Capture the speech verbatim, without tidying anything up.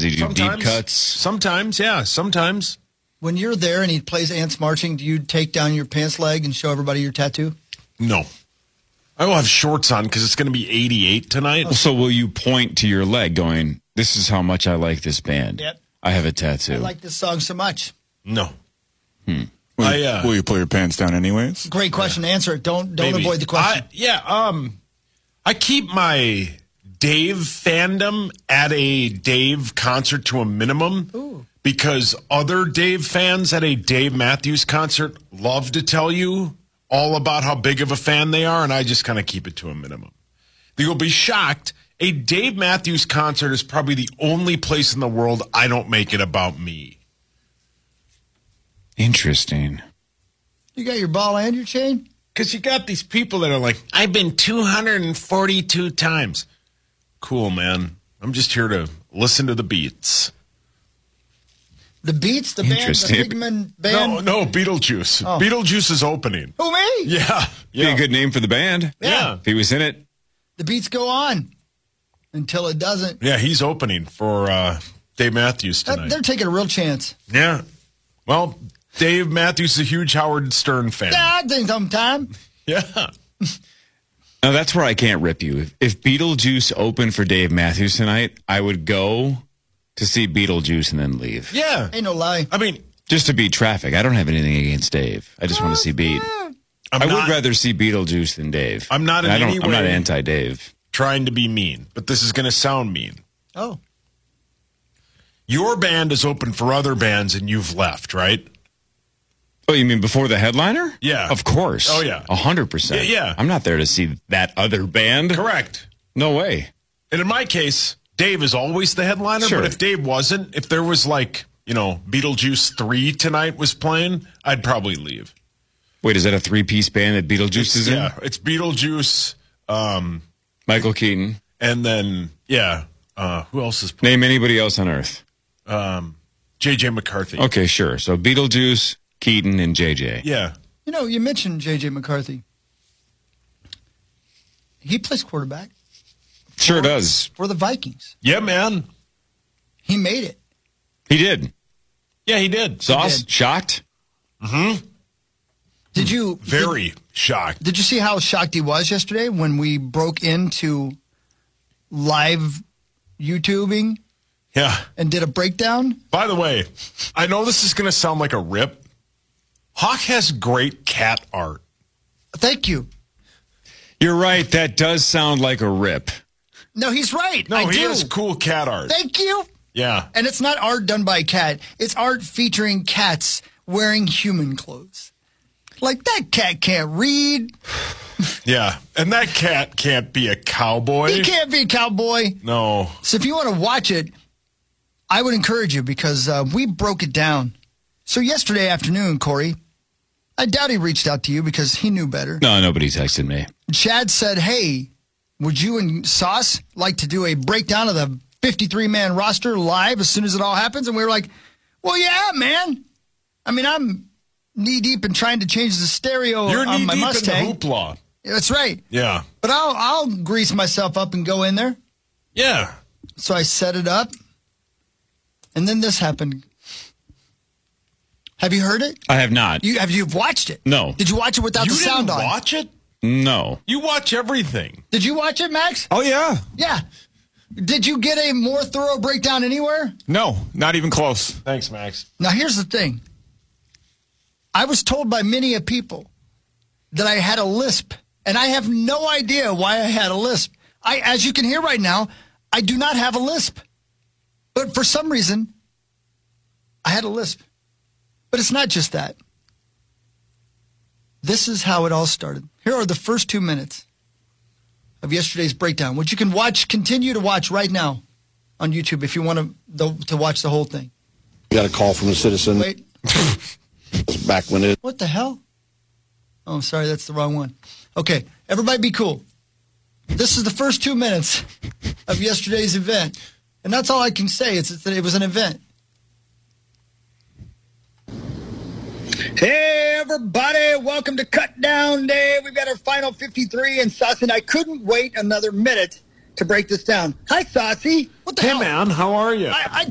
Does he do sometimes, deep cuts? Sometimes, yeah, sometimes. When you're there and he plays Ants Marching, do you take down your pants leg and show everybody your tattoo? No. I will have shorts on because it's going to be eighty-eight tonight. So will you point to your leg going, this is how much I like this band? Yep. I have a tattoo. I like this song so much. No. Hmm. Will, I, you, uh, will you pull your pants down anyways? Great question. Answer it. Don't don't Maybe. avoid the question. I, yeah, um, I keep my Dave fandom at a Dave concert to a minimum. Ooh. Because other Dave fans at a Dave Matthews concert love to tell you all about how big of a fan they are, and I just kind of keep it to a minimum. You'll be shocked. A Dave Matthews concert is probably the only place in the world I don't make it about me. Interesting. You got your ball and your chain? Because you got these people that are like, I've been two hundred forty-two times. Cool, man. I'm just here to listen to the Beats. The Beats, the band, the Interesting. Pigman band? No, no, Beetlejuice. Oh. Beetlejuice is opening. Who, me? Yeah. Be yeah. a good name for the band. Yeah. If he was in it. The Beats go on until it doesn't. Yeah, he's opening for uh, Dave Matthews That- tonight. they're taking a real chance. Yeah. Well, Dave Matthews is a huge Howard Stern fan. Yeah, I think sometime. Yeah. Now, that's where I can't rip you. If, if Beetlejuice opened for Dave Matthews tonight, I would go to see Beetlejuice and then leave. Yeah. Ain't no lie. I mean, Just to beat traffic. I don't have anything against Dave. I just want to see Beat. I'm I not would rather see Beetlejuice than Dave. I'm not in I don't, any I'm not way- anti-Dave. trying to be mean, but this is going to sound mean. Oh. Your band is open for other bands and you've left, right? Oh, you mean before the headliner? Yeah. Of course. Oh, yeah. A hundred percent. Yeah, yeah. I'm not there to see that other band. Correct. No way. And in my case, Dave is always the headliner, Sure. but if Dave wasn't, if there was like, you know, Beetlejuice three tonight was playing, I'd probably leave. Wait, is that a three-piece band that Beetlejuice It's, is in? yeah, it's Beetlejuice, um, Michael Keaton. and then, yeah, uh, who else is playing? Name anybody else on Earth. Um, J J McCarthy. Okay, sure. So Beetlejuice, Keaton, and J J. Yeah. You know, you mentioned J J McCarthy. He plays quarterback Sure does. for the Vikings. Yeah, man. He made it. He did. Yeah, he did. Sauce? did. Shocked? Did you Very Did, shocked. did you see how shocked he was yesterday when we broke into live YouTubing Yeah. and did a breakdown? By the way, I know this is going to sound like a rip. Hawk has great cat art. Thank you. You're right. That does sound like a rip. No, he's right. No, I he do. has cool cat art. Thank you. Yeah. And it's not art done by a cat. It's art featuring cats wearing human clothes. Like, that cat can't read. Yeah. And that cat can't be a cowboy. He can't be a cowboy. No. So if you want to watch it, I would encourage you because uh, we broke it down. So yesterday afternoon, Corey, I doubt he reached out to you because he knew better. No, nobody texted me. Chad said, hey, would you and Sauce like to do a breakdown of the fifty-three man roster live as soon as it all happens? And we were like, well, yeah, man. I mean, I'm knee-deep in trying to change the stereo You're on knee my deep in Mustang. the hoopla. That's right. Yeah. But I'll, I'll grease myself up and go in there. Yeah. So I set it up. And then this happened. Have you heard it? I have not. You have you watched it? No. Did you watch it without You the sound didn't on? watch it? No. You watch everything. Did you watch it, Max? Oh, yeah. Yeah. Did you get a more thorough breakdown anywhere? No, not even close. Thanks, Max. Now here's the thing. I was told by many a people that I had a lisp, and I have no idea why I had a lisp. I, as you can hear right now, I do not have a lisp. But for some reason, I had a lisp. But it's not just that. This is how it all started. Here are the first two minutes of yesterday's breakdown, which you can watch, continue to watch right now on YouTube if you want to, the, to watch the whole thing. We got a call from a citizen. Wait, Back when it. what the hell? Oh, sorry, that's the wrong one. Okay, everybody be cool. This is the first two minutes of yesterday's event. And that's all I can say. It's, it's that it was an event. Hey, everybody. Welcome to Cut Down Day. We've got our final fifty-three, and Saucy and I couldn't wait another minute to break this down. Hi, Saucy. What the Hey, hell? man. How are you? I, I